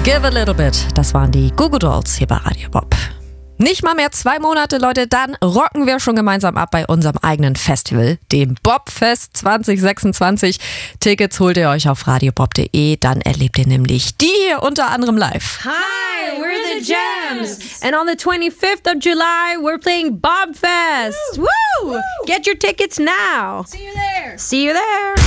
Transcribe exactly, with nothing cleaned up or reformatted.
Give a little bit. Das waren die Goo Goo Dolls hier bei Radio Bob. Nicht mal mehr zwei Monate, Leute, dann rocken wir schon gemeinsam ab bei unserem eigenen Festival, dem Bobfest zwanzig sechsundzwanzig. Tickets holt ihr euch auf radiobob punkt de, dann erlebt ihr nämlich die hier unter anderem live. Hi, we're the Gems, and on the twenty-fifth of July, we're playing Bobfest. Woo! Woo! Get your tickets now. See you there. See you there.